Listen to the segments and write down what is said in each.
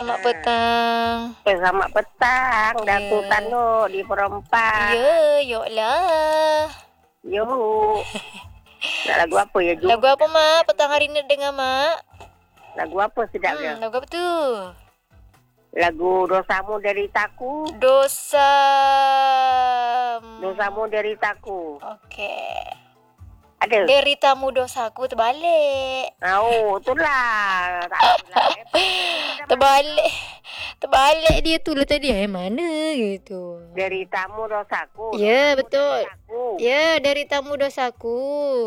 selamat petang. Selamat petang. Datuk Tano di Perempat. Ya, yuklah. Yuk. Nak lagu apa ya, Ju? Lagu apa, Mak? Petang hari ni dengar, Mak. Lagu apa sedap dia? Lagu apa tu? Lagu Dosamu Deritaku. Dosamu Deritaku. Okey. Ada? Deritamu dosaku terbalik. Oh, itulah. Terbalik dia tu lah tadi. Mana gitu. Deritamu dosaku. Ya, Dosamu betul. deritaku. Ya, deritamu dosaku.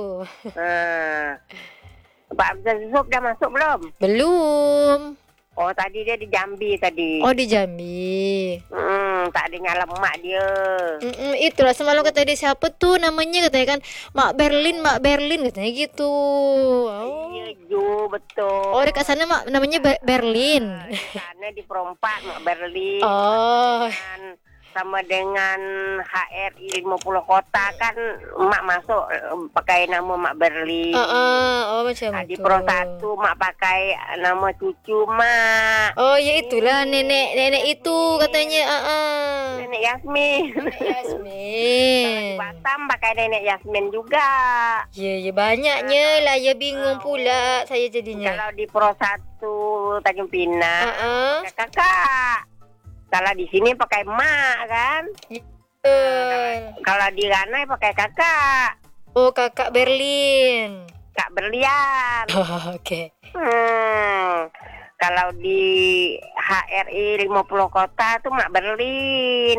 Pak Abdul Yusuf dah masuk belum? Belum. Oh, tadi dia di Jambi tadi. Oh, di Jambi. Tak dengar lemak dia. Itulah semalam kata dia siapa tu namanya, katanya kan Mak Berlin katanya gitu. Oh. Iya, Ju, betul. Oh, dekat sana Mak namanya Berlin. Di sana di Perempat Mak Berlin. Oh. Sama dengan HRI 50 kota kan Mak masuk pakai nama Mak Berlin. Oh, macam Di tu. Pro 1 Mak pakai nama cucu Mak. Oh, ya itulah nenek itu katanya. Nenek Yasmin. Yasmin. Di Batam pakai nenek Yasmin juga. Ya, banyaknya lah. Ya bingung pula saya jadinya. Kalau di Pro 1 Tanjung Pinang kakak. Kalau di sini pakai mak kan? Kalau di Ranai pakai kakak. Oh, kakak Berlin. Kak Berlian. Oh, okey. Kalau di HRI 50 kota tuh Mak Berlin.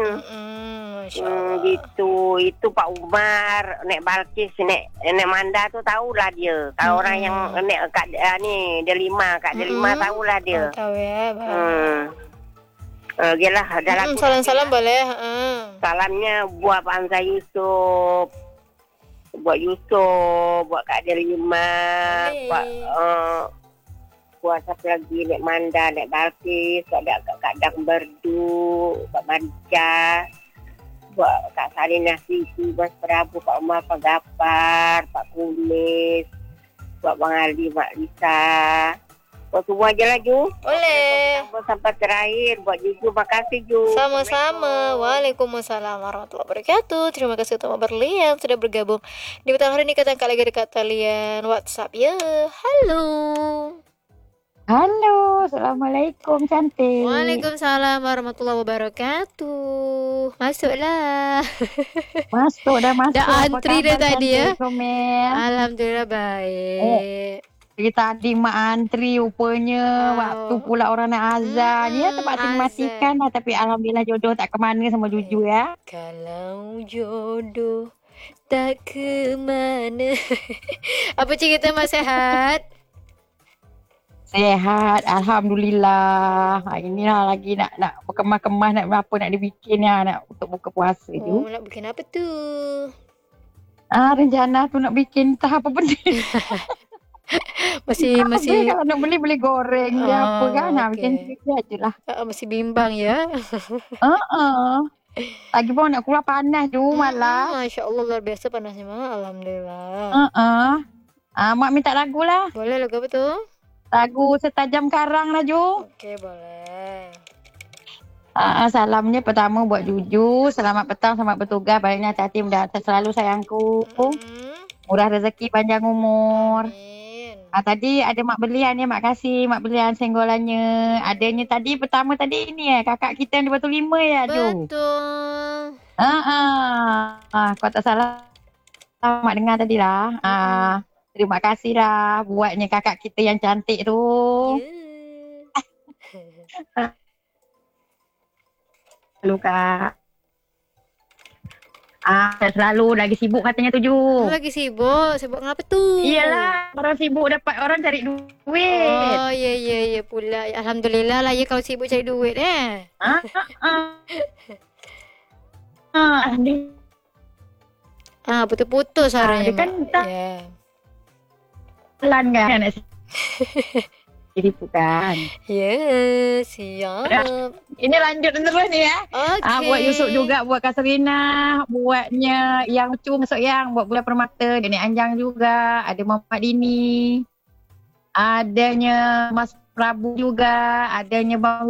Gitu. Itu Pak Umar, Nek Balkis, Nek Manda tuh tahulah dia. Kalau orang yang Nek Kak ni Delima, Kak Delima tahulah dia. Tahu ya, Yalah, ada salam-salam boleh. Salamnya buat Pak Hamzah Yusuf, buat Kak Delima, buat siapa lagi, Nek Manda, Nek Balkis, ada Kak Dang Berdu, Pak Manja, buat Kak Sarinah Sisi, Mas Prabu, Pak Umar, Pak Gapar, Pak Kumis, buat Bang Ali, Mak Lisa. Buat semua je lah, Ju. Boleh. Sampai terakhir. Buat Ju, makasih, Ju. Sama-sama. Waalaikumsalam warahmatullahi wabarakatuh. Terima kasih untuk Mak Berlian sudah bergabung di petang hari ini. Katakan lagi dekat talian WhatsApp ya. Halo. Assalamualaikum cantik. Waalaikumsalam warahmatullahi wabarakatuh. Masuklah. Masuk. Dah antri dah tadi ya. Alhamdulillah baik. Tadi mak antri rupanya. Waktu pula orang nak azan. Ya terpaksa dimatikan lah. Tapi alhamdulillah jodoh tak ke mana sama Juju ya. Kalau jodoh tak ke mana. Apa cerita Mak sihat? Sehat, alhamdulillah. Inilah lagi nak berkemas-kemas, nak apa nak dibikin ya, nak untuk buka puasa tu. Nak bikin apa tu? Rencana tu nak bikin entah apa benda. masih kalau nak beli goreng dia apa kan. Bikin tu ajalah. Masih bimbang ya. Lagi pun nak keluar panas tu malah. Masya-Allah luar biasa panasnya Mak. Alhamdulillah. Mak minta lagu lah. Boleh lagu apa tu? Lagu Setajam Karang lah, Ju. Okey, boleh. Salamnya pertama buat Juju. Selamat petang, selamat bertugas. Baiknya hati-hati, mudah selalu sayangku. Murah rezeki, panjang umur. Tadi ada Mak Berlian ya, Mak kasih Mak Berlian senggolannya. Adanya tadi, pertama tadi ini kakak kita yang di Batu Lima ya, Ju. Betul. Kau tak salah. Mak dengar tadi lah. Terima kasih lah buatnya kakak kita yang cantik tu. Halo Kak. Selalu lagi sibuk katanya tu, Ju. Lagi sibuk? Sibuk ngapa tu? Iyalah, orang sibuk dapat orang cari duit. Oh, ya pula. Alhamdulillah lah ya kalau sibuk cari duit putus-putus suaranya. Kan pelan kan. Jadi bukan. Ya, siap. Ini lanjut terus ni ya. Okey. Buat Yusuf juga, buat Kasrina, buatnya yang lucu masuk yang, buat Bulan Permata, Nenek Anjang juga, ada Muhammad Dini, adanya Mas Prabu juga, adanya Bang